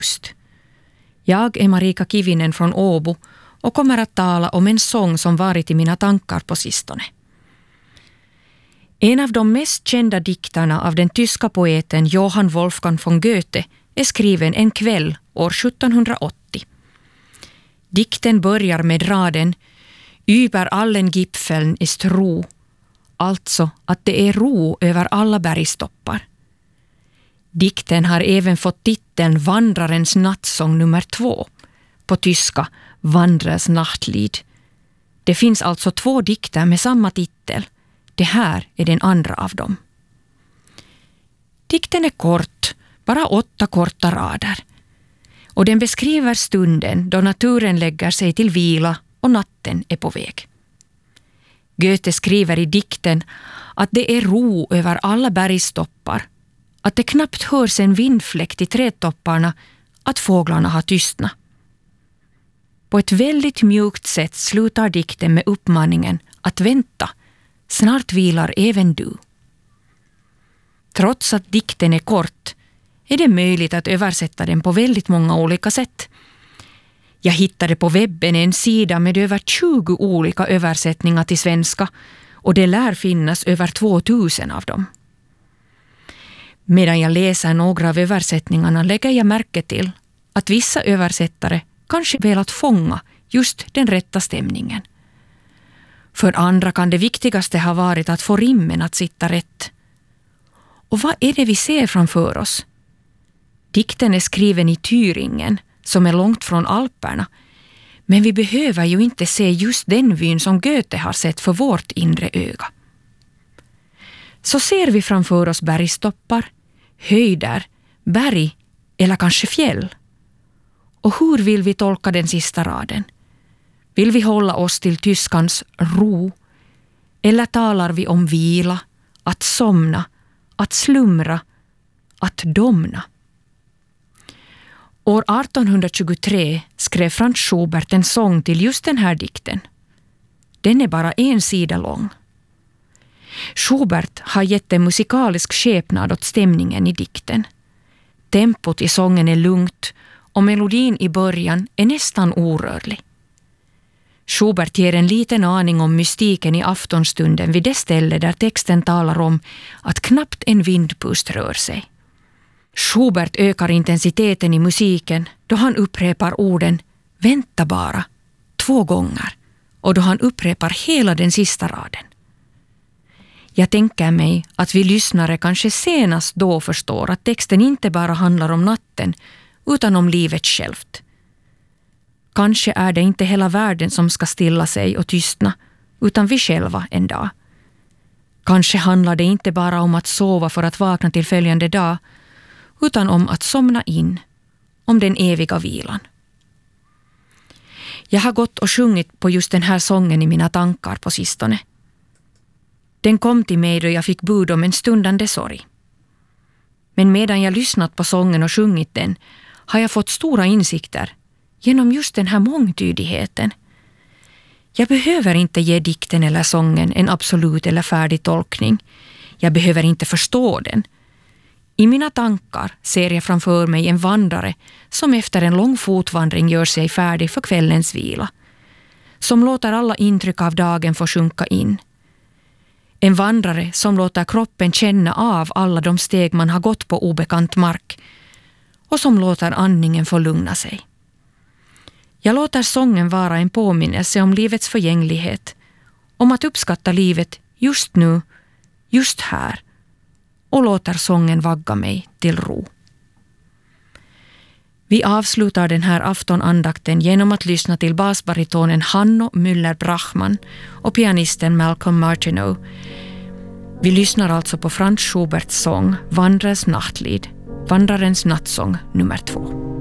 Just. Jag är Marika Kivinen från Åbo och kommer att tala om en sång som varit i mina tankar på sistone. En av de mest kända dikterna av den tyska poeten Johann Wolfgang von Goethe är skriven en kväll år 1780. Dikten börjar med raden "Über allen Gipfeln ist ro", alltså att det är ro över alla bergstoppar. Dikten har även fått titeln Vandrarens nattsång nummer 2, på tyska Wanderers Nachtlied. Det finns alltså 2 dikter med samma titel. Det här är den andra av dem. Dikten är kort, bara 8 korta rader. Och den beskriver stunden då naturen lägger sig till vila och natten är på väg. Goethe skriver i dikten att det är ro över alla bergstoppar, att det knappt hörs en vindfläkt i trädtopparna, att fåglarna har tystnat. På ett väldigt mjukt sätt slutar dikten med uppmaningen att vänta, snart vilar även du. Trots att dikten är kort är det möjligt att översätta den på väldigt många olika sätt. Jag hittade på webben en sida med över 20 olika översättningar till svenska och det lär finnas över 2000 av dem. Medan jag läser några av översättningarna lägger jag märke till att vissa översättare kanske velat fånga just den rätta stämningen. För andra kan det viktigaste ha varit att få rimmen att sitta rätt. Och vad är det vi ser framför oss? Dikten är skriven i Thüringen, som är långt från Alperna, men vi behöver ju inte se just den vyn som Goethe har sett för vårt inre öga. Så ser vi framför oss bergstoppar, höjder, berg eller kanske fjäll. Och hur vill vi tolka den sista raden? Vill vi hålla oss till tyskans ro? Eller talar vi om vila, att somna, att slumra, att domna? År 1823 skrev Franz Schubert en sång till just den här dikten. Den är bara 1 sida lång. Schubert har gett en musikalisk skepnad åt stämningen i dikten. Tempot i sången är lugnt och melodin i början är nästan orörlig. Schubert ger en liten aning om mystiken i aftonstunden vid det ställe där texten talar om att knappt en vindpust rör sig. Schubert ökar intensiteten i musiken då han upprepar orden "vänta bara" 2 gånger och då han upprepar hela den sista raden. Jag tänker mig att vi lyssnare kanske senast då förstår att texten inte bara handlar om natten utan om livet självt. Kanske är det inte hela världen som ska stilla sig och tystna utan vi själva en dag. Kanske handlar det inte bara om att sova för att vakna till följande dag utan om att somna in, om den eviga vilan. Jag har gått och sjungit på just den här sången i mina tankar på sistone. Den kom till mig då jag fick bud om en stundande sorg. Men medan jag lyssnat på sången och sjungit den har jag fått stora insikter genom just den här mångtydigheten. Jag behöver inte ge dikten eller sången en absolut eller färdig tolkning. Jag behöver inte förstå den. I mina tankar ser jag framför mig en vandrare som efter en lång fotvandring gör sig färdig för kvällens vila. Som låter alla intryck av dagen få sjunka in. En vandrare som låter kroppen känna av alla de steg man har gått på obekant mark och som låter andningen få lugna sig. Jag låter sången vara en påminnelse om livets förgänglighet, om att uppskatta livet just nu, just här, och låter sången vagga mig till ro. Vi avslutar den här aftonandakten genom att lyssna till basbaritonen Hanno Müller-Brachmann och pianisten Malcolm Martineau. Vi lyssnar alltså på Franz Schuberts sång Wanderers Nachtlied, Vandrarens nattsång nummer 2.